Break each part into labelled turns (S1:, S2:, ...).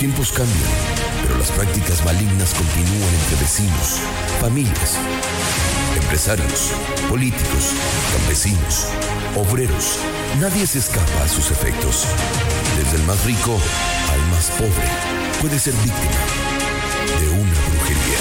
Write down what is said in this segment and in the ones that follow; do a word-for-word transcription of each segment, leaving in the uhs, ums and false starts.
S1: tiempos cambian, pero las prácticas malignas continúan entre vecinos, familias, empresarios, políticos, campesinos, obreros. Nadie se escapa a sus efectos. Desde el más rico al más pobre puede ser víctima de una brujería.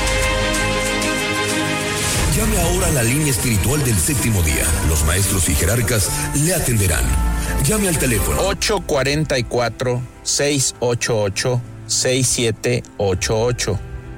S1: Llame ahora a la línea espiritual del séptimo día. Los maestros y jerarcas le atenderán. Llame al teléfono
S2: ocho cuatro cuatro, seis ocho ocho, seis siete ocho ocho.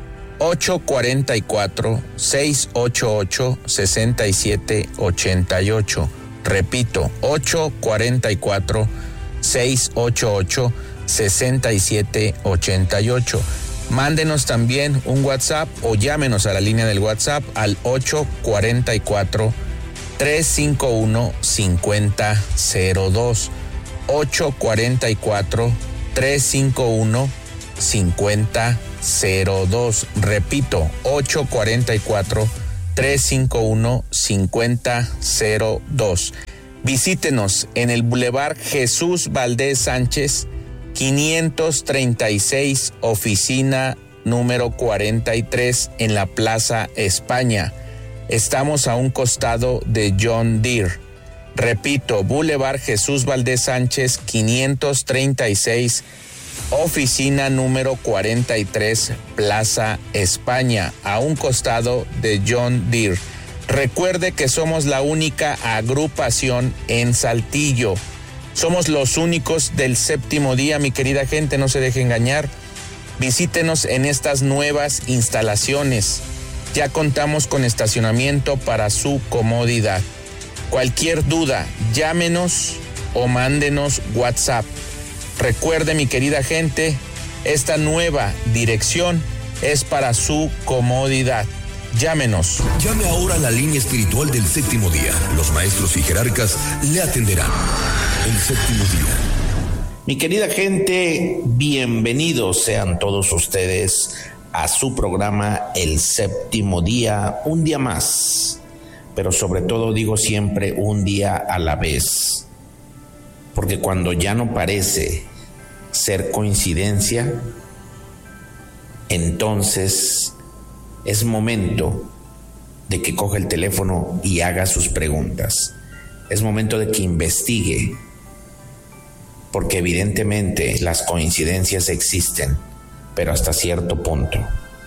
S2: ocho cuatro cuatro, seis ocho ocho, seis siete ocho ocho. Repito, ocho cuatro cuatro, seis ocho ocho, seis siete ocho ocho. Mándenos también un WhatsApp o llámenos a la línea del WhatsApp al ocho cuatro cuatro, tres cinco uno, cinco cero cero dos. ocho cuatro cuatro, tres cinco uno, cinco cero cero dos. Repito, ocho cuatro cuatro, tres cinco uno, cinco cero cero dos. Visítenos en el Boulevard Jesús Valdés Sánchez, quinientos treinta y seis, oficina número cuarenta y tres, en la Plaza España. Estamos a un costado de John Deere. Repito, Boulevard Jesús Valdés Sánchez, quinientos treinta y seis, oficina número cuarenta y tres, Plaza España, a un costado de John Deere. Recuerde que somos la única agrupación en Saltillo. Somos los únicos del séptimo día, mi querida gente, no se deje engañar. Visítenos en estas nuevas instalaciones. Ya contamos con estacionamiento para su comodidad. Cualquier duda, llámenos o mándenos WhatsApp. Recuerde, mi querida gente, esta nueva dirección es para su comodidad. Llámenos.
S1: Llame ahora a la línea espiritual del séptimo día. Los maestros y jerarcas le atenderán. El séptimo día.
S3: Mi querida gente, bienvenidos sean todos ustedes a su programa El Séptimo Día, un día más, pero sobre todo digo siempre un día a la vez, porque cuando ya no parece ser coincidencia, entonces es momento de que coja el teléfono y haga sus preguntas. Es momento de que investigue, porque evidentemente las coincidencias existen, pero hasta cierto punto.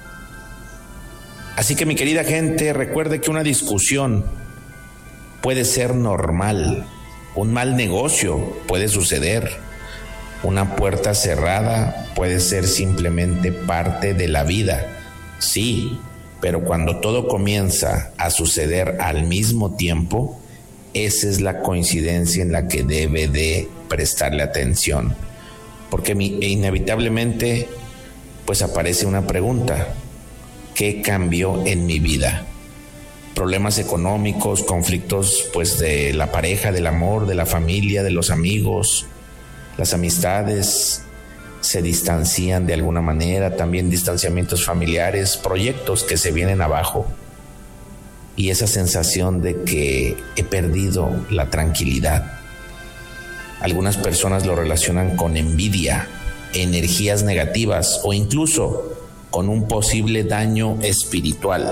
S3: Así que, mi querida gente, recuerde que una discusión puede ser normal, un mal negocio puede suceder, una puerta cerrada puede ser simplemente parte de la vida, sí, pero cuando todo comienza a suceder al mismo tiempo, esa es la coincidencia en la que debe de prestarle atención, porque inevitablemente pues aparece una pregunta: ¿qué cambió en mi vida? Problemas económicos, conflictos pues de la pareja, del amor, de la familia, de los amigos, las amistades se distancian de alguna manera, también distanciamientos familiares, proyectos que se vienen abajo, y esa sensación de que he perdido la tranquilidad. Algunas personas lo relacionan con envidia, energías negativas o incluso con un posible daño espiritual.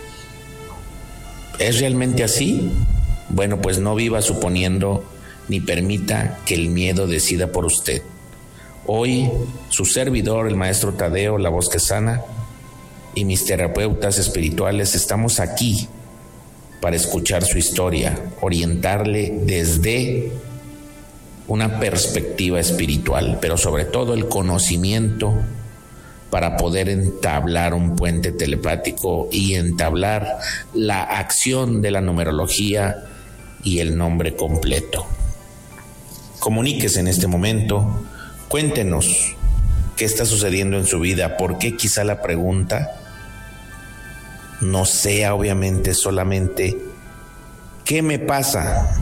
S3: ¿Es realmente así? Bueno, pues no viva suponiendo ni permita que el miedo decida por usted. Hoy, su servidor, el maestro Tadeo, la voz que sana, y mis terapeutas espirituales estamos aquí para escuchar su historia, orientarle desde una perspectiva espiritual, pero sobre todo el conocimiento para poder entablar un puente telepático y entablar la acción de la numerología y el nombre completo. Comuníquese en este momento, cuéntenos qué está sucediendo en su vida, por qué quizá la pregunta no sea obviamente solamente ¿qué me pasa?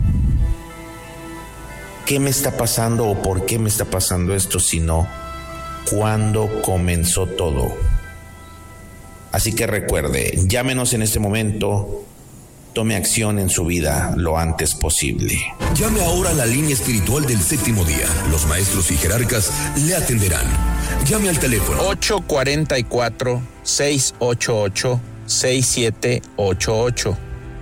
S3: ¿Qué me está pasando o por qué me está pasando esto? Sino ¿cuándo comenzó todo? Así que recuerde, llámenos en este momento tome acción en su vida lo antes posible.
S1: Llame ahora a la línea espiritual del séptimo día. Los maestros y jerarcas le atenderán. Llame al teléfono
S2: ocho cuatro cuatro, seis ocho ocho, seis siete ocho ocho.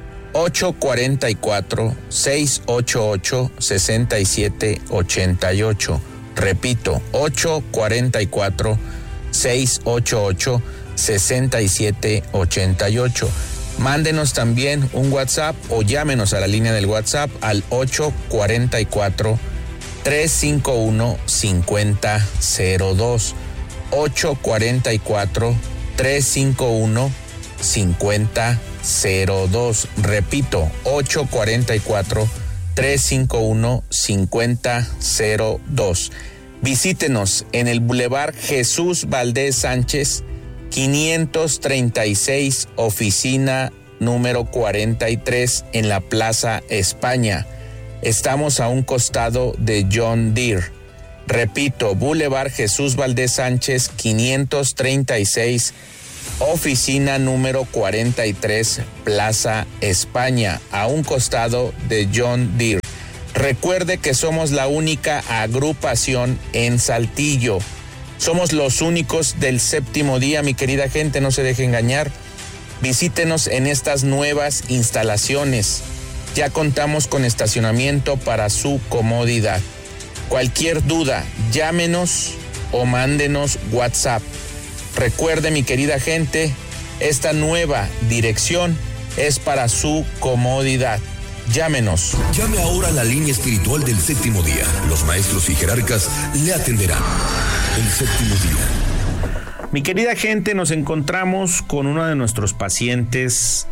S2: ocho cuatro cuatro, seis ocho ocho, seis siete ocho ocho. Repito, ocho cuatro cuatro, seis ocho ocho, seis siete ocho ocho. Mándenos también un WhatsApp o llámenos a la línea del WhatsApp al ocho cuatro cuatro, tres cinco uno, cinco cero cero dos. ocho cuatro cuatro, tres cinco uno, cinco cero cero dos. Repito, ocho cuatro cuatro, tres cinco uno, cinco cero cero dos. Visítenos en el Boulevard Jesús Valdés Sánchez, quinientos treinta y seis, oficina número cuarenta y tres, en la Plaza España. Estamos a un costado de John Deere. Repito, Boulevard Jesús Valdés Sánchez, quinientos treinta y seis, oficina número cuarenta y tres, Plaza España, a un costado de John Deere. Recuerde que somos la única agrupación en Saltillo. Somos los únicos del séptimo día, mi querida gente, no se deje engañar. Visítenos en estas nuevas instalaciones. Ya contamos con estacionamiento para su comodidad. Cualquier duda, llámenos o mándenos WhatsApp. Recuerde, mi querida gente, esta nueva dirección es para su comodidad. Llámenos.
S1: Llame ahora a la línea espiritual del séptimo día. Los maestros y jerarcas le atenderán. El séptimo día.
S3: Mi querida gente, nos encontramos con uno de nuestros pacientes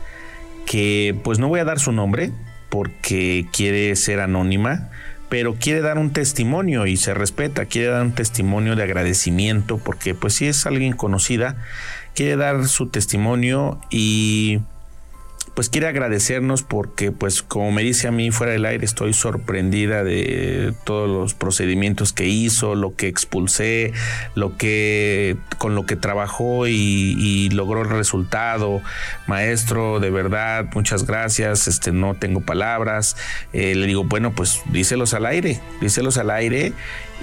S3: que, pues no voy a dar su nombre porque quiere ser anónima, pero quiere dar un testimonio y se respeta, quiere dar un testimonio de agradecimiento porque pues si es alguien conocida, quiere dar su testimonio y pues quiere agradecernos porque, pues como me dice a mí fuera del aire, estoy sorprendida de todos los procedimientos que hizo, lo que expulsé, lo que con lo que trabajó y, y logró el resultado. Maestro, de verdad, muchas gracias, este no tengo palabras. Eh, le digo, bueno, pues díselos al aire, díselos al aire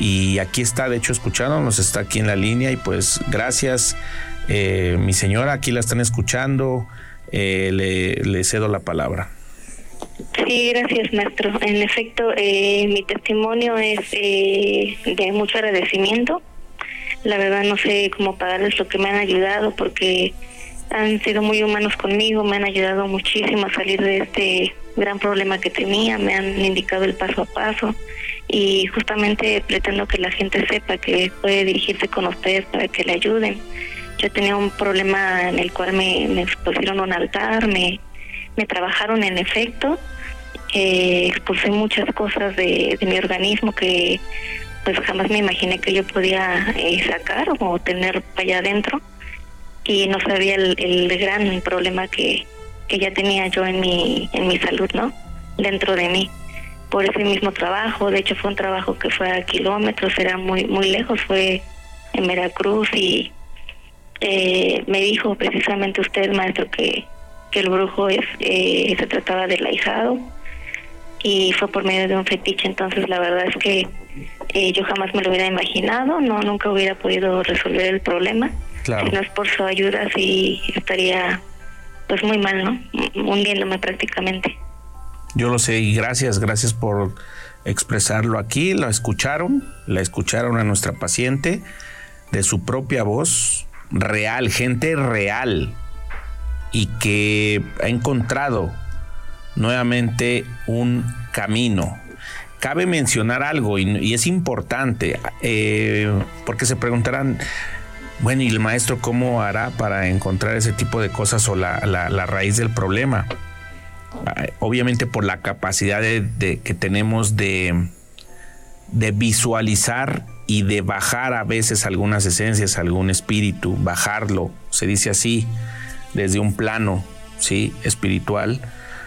S3: y aquí está, de hecho, escuchándonos, está aquí en la línea y pues gracias, eh, mi señora, aquí la están escuchando. Eh, le, le cedo la palabra.
S4: Sí, gracias, maestro. En efecto, eh, mi testimonio es eh, de mucho agradecimiento. La verdad no sé cómo pagarles lo que me han ayudado porque han sido muy humanos conmigo, me han ayudado muchísimo a salir de este gran problema que tenía, me han indicado el paso a paso y justamente pretendo que la gente sepa que puede dirigirse con ustedes para que le ayuden. Yo tenía un problema en el cual me, me expusieron un altar, me, me trabajaron en efecto, eh, expulsé muchas cosas de, de mi organismo que pues jamás me imaginé que yo podía eh, sacar o tener para allá adentro y no sabía el, el gran problema que, que ya tenía yo en mi, en mi salud, ¿no? Dentro de mí. Por ese mismo trabajo, de hecho fue un trabajo que fue a kilómetros, era muy, muy lejos, fue en Veracruz y Eh, me dijo precisamente usted, maestro, que, que el brujo es eh, se trataba del ahijado y fue por medio de un fetiche. Entonces la verdad es que eh, yo jamás me lo hubiera imaginado, no nunca hubiera podido resolver el problema. Claro. Si no es por su ayuda, sí estaría pues muy mal, ¿no? Hundiéndome prácticamente.
S3: Yo lo sé y gracias, gracias por expresarlo aquí. La escucharon, la escucharon a nuestra paciente de su propia voz. Real, gente real y que ha encontrado nuevamente un camino. Cabe mencionar algo y, y es importante eh, porque se preguntarán, bueno, ¿y el maestro cómo hará para encontrar ese tipo de cosas o la, la, la raíz del problema? Obviamente por la capacidad de, de, que tenemos de, de visualizar y de bajar a veces algunas esencias, algún espíritu, bajarlo, se dice así, desde un plano, ¿sí?, espiritual,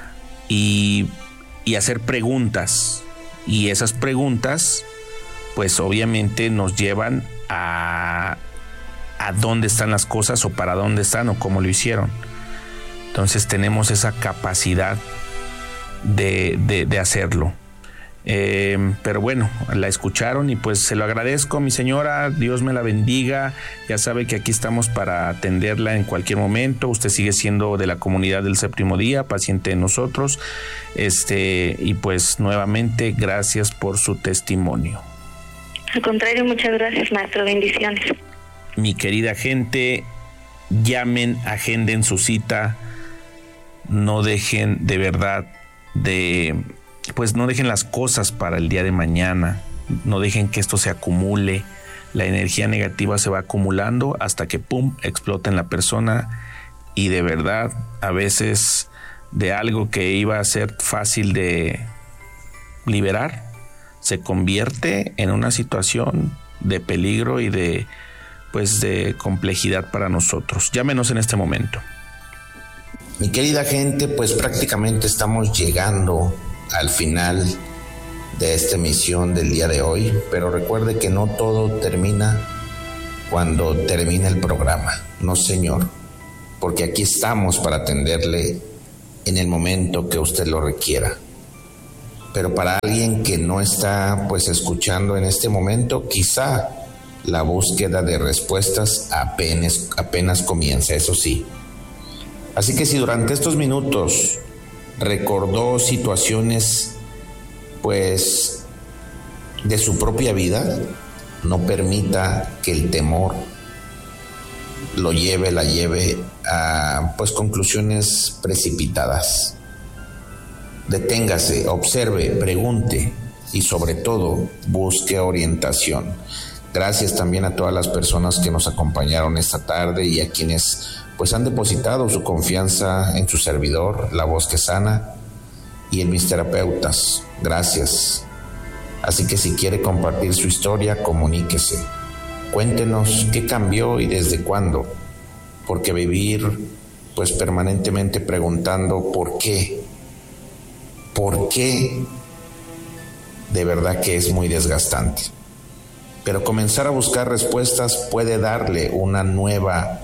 S3: y, y hacer preguntas. Y esas preguntas, pues obviamente nos llevan a, a dónde están las cosas o para dónde están o cómo lo hicieron.
S2: Entonces tenemos esa capacidad de, de, de hacerlo. Eh, pero bueno, la escucharon y pues se lo agradezco, mi señora. Dios me la bendiga. Ya sabe que aquí estamos para atenderla en cualquier momento. Usted sigue siendo de la comunidad del Séptimo Día, paciente de nosotros. Este, y pues nuevamente gracias por su testimonio.
S4: Al contrario, muchas gracias, maestro. Bendiciones.
S2: Mi querida gente, llamen, agenden su cita. No dejen de verdad de... pues no dejen las cosas para el día de mañana, no dejen que esto se acumule, la energía negativa se va acumulando hasta que pum, explota en la persona y de verdad a veces de algo que iba a ser fácil de liberar, se convierte en una situación de peligro y de pues de complejidad para nosotros. Llámenos en este momento.
S3: Mi querida gente, pues prácticamente estamos llegando al final de esta emisión del día de hoy, pero recuerde que no todo termina cuando termina el programa, no señor, porque aquí estamos para atenderle en el momento que usted lo requiera. Pero para alguien que no está pues escuchando en este momento, quizá la búsqueda de respuestas apenas, apenas comienza, eso sí. Así que si durante estos minutos recordó situaciones pues de su propia vida, no permita que el temor lo lleve, la lleve a pues conclusiones precipitadas. Deténgase, observe, pregunte y sobre todo busque orientación. Gracias también a todas las personas que nos acompañaron esta tarde y a quienes pues han depositado su confianza en su servidor, La Voz que Sana, y en mis terapeutas. Gracias. Así que si quiere compartir su historia, comuníquese. Cuéntenos qué cambió y desde cuándo. Porque vivir pues permanentemente preguntando por qué, por qué, de verdad que es muy desgastante. Pero comenzar a buscar respuestas puede darle una nueva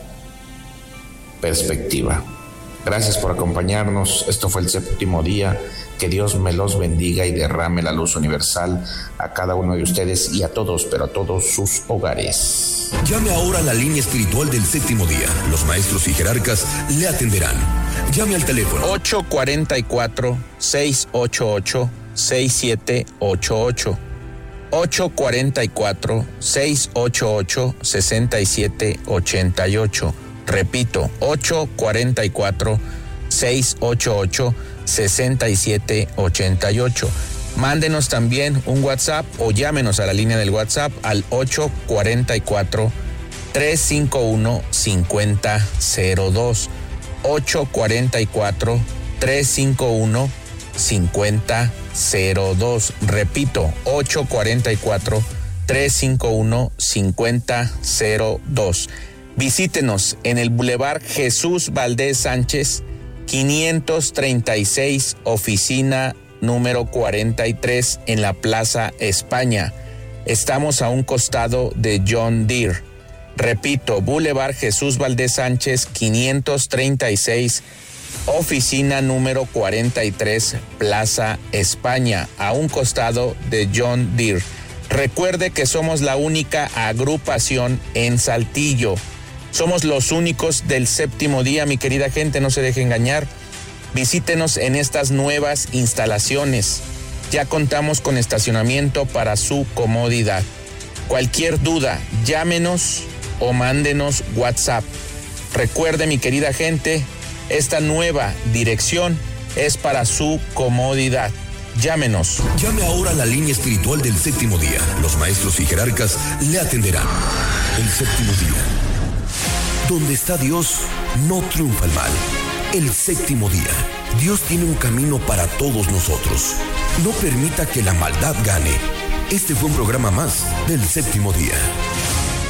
S3: perspectiva. Gracias por acompañarnos. Esto fue el Séptimo Día. Que Dios me los bendiga y derrame la luz universal a cada uno de ustedes y a todos, pero a todos sus hogares.
S1: Llame ahora a la línea espiritual del Séptimo Día. Los maestros y jerarcas le atenderán. Llame al teléfono
S2: ocho cuatro cuatro, seis ocho ocho, seis siete ocho ocho. ocho cuatro cuatro, seis ocho ocho, seis siete ocho ocho. Repito, ocho cuatro cuatro, seis ocho ocho, seis siete ocho ocho. Mándenos también un WhatsApp o llámenos a la línea del WhatsApp al ocho cuatro cuatro, tres cinco uno, cinco cero cero dos. ocho cuatro cuatro, tres cinco uno, cinco cero cero dos. Repito, ocho cuatro cuatro, tres cinco uno, cinco cero cero dos. Visítenos en el Boulevard Jesús Valdés Sánchez, quinientos treinta y seis, oficina número cuarenta y tres, en la Plaza España. Estamos a un costado de John Deere. Repito, Boulevard Jesús Valdés Sánchez, quinientos treinta y seis, oficina número cuarenta y tres, Plaza España, a un costado de John Deere. Recuerde que somos la única agrupación en Saltillo. Somos los únicos del Séptimo Día, mi querida gente, no se deje engañar. Visítenos en estas nuevas instalaciones. Ya contamos con estacionamiento para su comodidad. Cualquier duda, llámenos o mándenos WhatsApp. Recuerde, mi querida gente, esta nueva dirección es para su comodidad. Llámenos.
S1: Llame ahora a la línea espiritual del Séptimo Día. Los maestros y jerarcas le atenderán. El Séptimo Día. Donde está Dios, no triunfa el mal. El Séptimo Día. Dios tiene un camino para todos nosotros. No permita que la maldad gane. Este fue un programa más del Séptimo Día.